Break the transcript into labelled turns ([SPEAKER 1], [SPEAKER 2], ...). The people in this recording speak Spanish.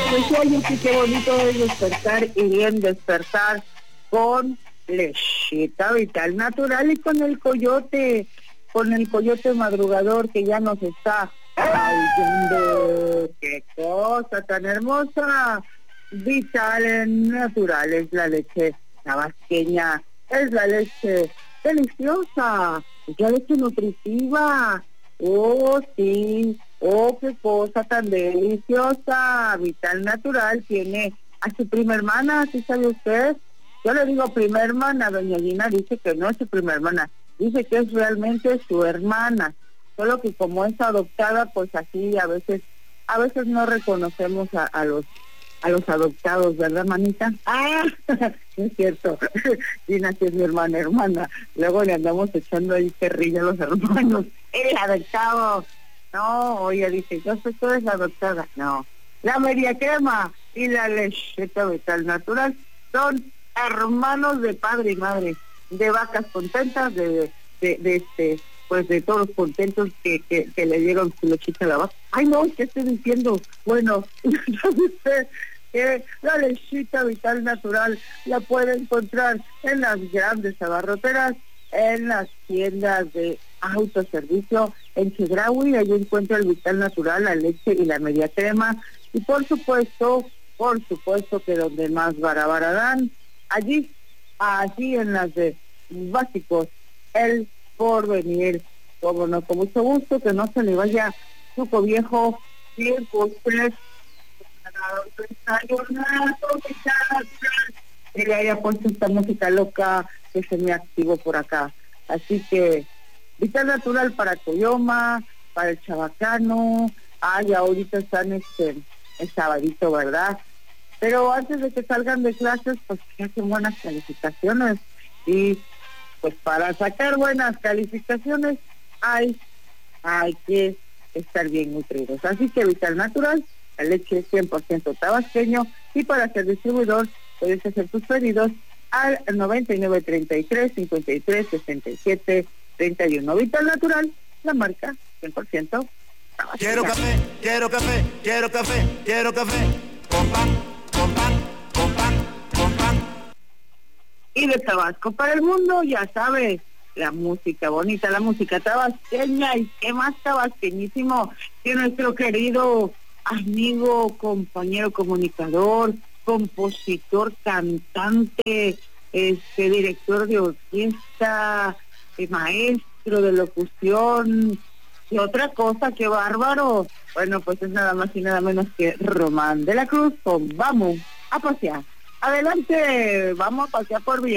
[SPEAKER 1] Pues oye, sí, qué bonito es despertar y bien despertar con lechita vital natural y con el coyote madrugador que ya nos está aullando. Qué cosa tan hermosa. Vital natural es la leche tabasqueña, es la leche deliciosa, es la leche nutritiva. Oh, sí. Oh, qué cosa tan deliciosa. Vital Natural tiene a su prima hermana, ¿sí sabe usted? Yo le digo prima hermana, doña Gina dice que no es su prima hermana, dice que es realmente su hermana, solo que como es adoptada, pues así a veces no reconocemos a los adoptados, ¿verdad, manita? Ah, es cierto, Gina sí es mi hermana, luego le andamos echando ahí carrilla a los hermanos, el adoptado. No, oye, dice, yo sé que tú eres la adoptada. No, la media crema y la lechita vital natural son hermanos de padre y madre, de vacas contentas, pues de todos contentos que le dieron su lechita a la vaca. Ay, no, ¿qué estoy diciendo? Bueno, ¿sabe usted que la lechita vital natural la puede encontrar en las grandes abarroteras, en las tiendas de autoservicio, en Chedraui? Allí encuentra el Vital Natural, la leche y la media crema, y por supuesto que donde más barabara dan, allí en las de básicos, el Porvenir. Como no, con mucho gusto, que no se le vaya Suco Viejo, bien postres, que le haya puesto esta música loca que se me activó por acá. Así que Vital Natural para Coyoma, para el Chabacano. Ay, ahorita están el sabadito, ¿verdad? Pero antes de que salgan de clases, pues que hacen buenas calificaciones. Y pues para sacar buenas calificaciones hay que estar bien nutridos. Así que Vital Natural, la leche 100% tabasqueño, y para ser distribuidor puedes hacer tus pedidos al 9933-5367-31. Vital Natural, la marca 100% tabasqueña.
[SPEAKER 2] Quiero café, quiero café, quiero café, quiero café, con pan, con pan, con pan, con pan.
[SPEAKER 1] Y de Tabasco para el mundo, ya sabes, la música bonita, la música tabasqueña, y qué más tabasqueñísimo que nuestro querido amigo, compañero comunicador, compositor, cantante, director de orquesta, maestro de locución, y otra cosa, qué bárbaro. Bueno, pues es nada más y nada menos que Román de la Cruz con Vamos a pasear. Adelante, vamos a pasear por Villa.